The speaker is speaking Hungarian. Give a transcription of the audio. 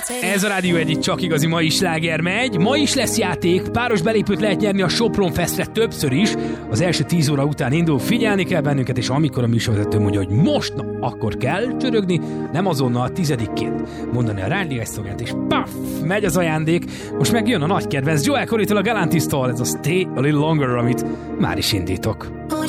Ez a Rádió Egy csak igazi mai sláger megy. Ma is lesz játék, páros belépőt lehet nyerni a Sopron Festre többször is. Az első 10 óra után indul, figyelni kell bennünket, és amikor a műsorvezető mondja, hogy most, akkor kell csörögni, nem azonnal 10-ként mondani a Rádió Egy szlogent, és paf, megy az ajándék. Most meg jön a nagy kedvenc Joel Corrytól, a Galantis-tól, ez a Stay a Little Longer, amit már is indítok.